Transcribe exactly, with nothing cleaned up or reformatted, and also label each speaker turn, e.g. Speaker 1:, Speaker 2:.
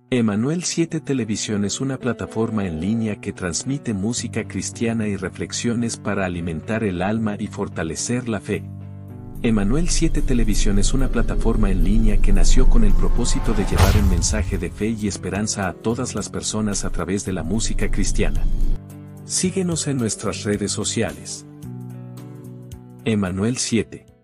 Speaker 1: Emanuel siete Televisión es una plataforma en línea que transmite música cristiana y reflexiones para alimentar el alma y fortalecer la fe. Emanuel siete Televisión es una plataforma en línea que nació con el propósito de llevar un mensaje de fe y esperanza a todas las personas a través de la música cristiana. Síguenos en nuestras redes sociales. Emanuel siete.